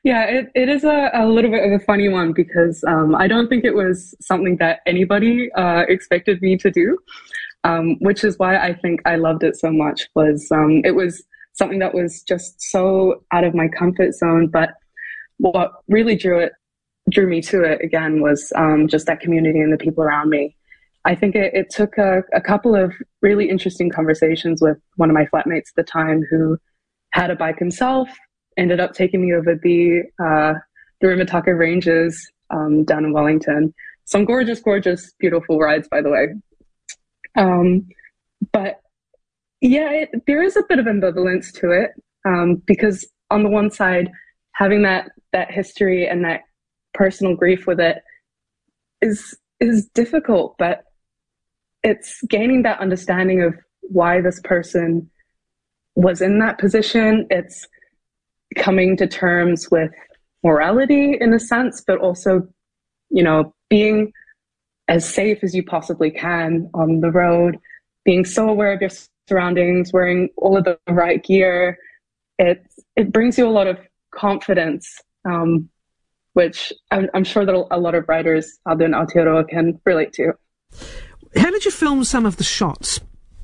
Yeah, it is a little bit of a funny one because I don't think it was something that anybody expected me to do, which is why I think I loved it so much. It was something that was just so out of my comfort zone, but what really drew me to it again was just that community and the people around me. I think it took a couple of really interesting conversations with one of my flatmates at the time who had a bike himself, ended up taking me over the Rimataka Ranges down in Wellington. Some gorgeous, gorgeous, beautiful rides, by the way. But yeah, there is a bit of ambivalence to it because on the one side, having that history and that personal grief with it is difficult, but it's gaining that understanding of why this person was in that position. It's coming to terms with morality in a sense, but also, being as safe as you possibly can on the road, being so aware of your surroundings, wearing all of the right gear. It brings you a lot of confidence, which I'm sure that a lot of riders out there in Aotearoa can relate to. How did you film some of the shots?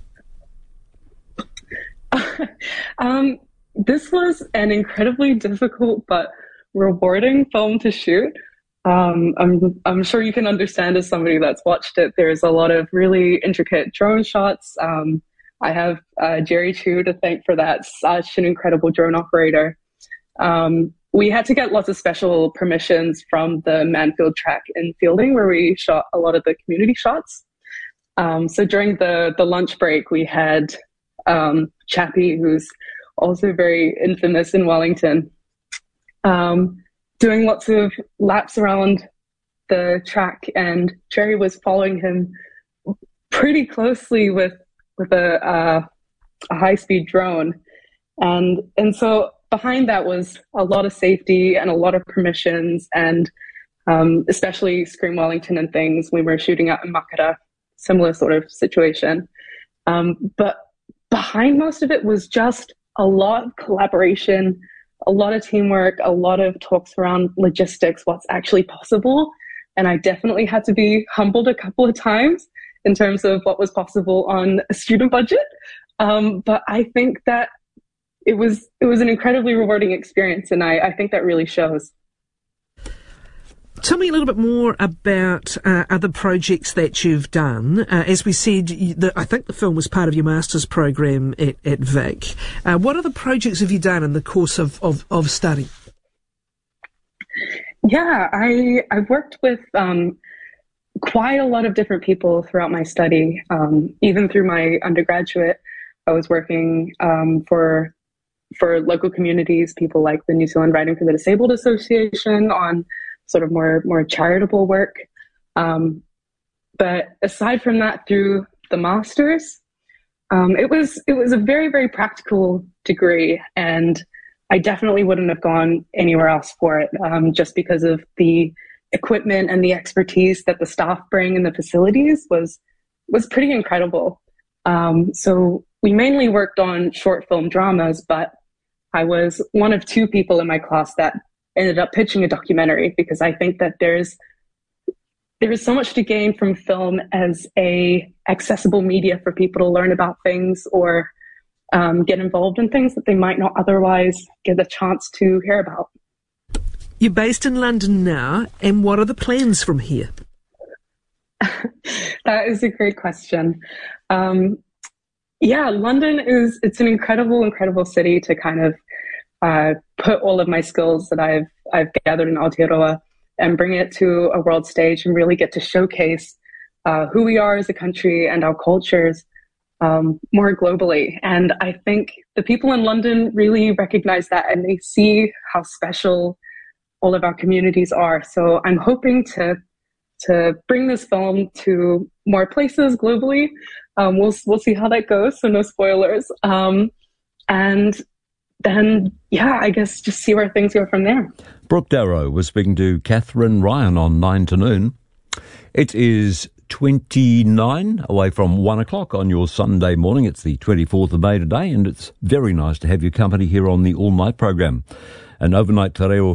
This was an incredibly difficult but rewarding film to shoot. I'm sure you can understand as somebody that's watched it. There's a lot of really intricate drone shots. I have Jerry Chu to thank for that. Such an incredible drone operator. We had to get lots of special permissions from the Manfield track in Fielding, where we shot a lot of the community shots. So during the lunch break, we had Chappie, who's also very infamous in Wellington, doing lots of laps around the track, and Jerry was following him pretty closely with a high-speed drone. And so behind that was a lot of safety and a lot of permissions, and especially Scream Wellington and things. We were shooting out in Makara, similar sort of situation. But behind most of it was just a lot of collaboration, a lot of teamwork, a lot of talks around logistics, what's actually possible. And I definitely had to be humbled a couple of times in terms of what was possible on a student budget. But I think that it was an incredibly rewarding experience, and I think that really shows. Tell me a little bit more about other projects that you've done. As we said, I think the film was part of your master's program at Vic. What other projects have you done in the course of study? Yeah, I've worked with quite a lot of different people throughout my study. Even through my undergraduate, I was working for local communities, people like the New Zealand Riding for the Disabled Association, on sort of more charitable work. But aside from that, through the master's, it was a very, very practical degree, and I definitely wouldn't have gone anywhere else for it, just because of the equipment and the expertise that the staff bring in the facilities was pretty incredible. So we mainly worked on short film dramas, but I was one of two people in my class that ended up pitching a documentary, because I think that there is so much to gain from film as a accessible media for people to learn about things or get involved in things that they might not otherwise get a chance to hear about. You're based in London now, and what are the plans from here? That is a great question. Yeah, London it's an incredible, incredible city to kind of put all of my skills that I've gathered in Aotearoa and bring it to a world stage and really get to showcase who we are as a country and our cultures more globally. And I think the people in London really recognize that, and they see how special all of our communities are. So I'm hoping to bring this film to more places globally. We'll see how that goes, so no spoilers. And then, yeah, I guess just see where things go from there. Brooke Darrow was speaking to Catherine Ryan on 9 to Noon. It is 29 away from 1 o'clock on your Sunday morning. It's the 24th of May today, and it's very nice to have your company here on the All Night program. An overnight te reo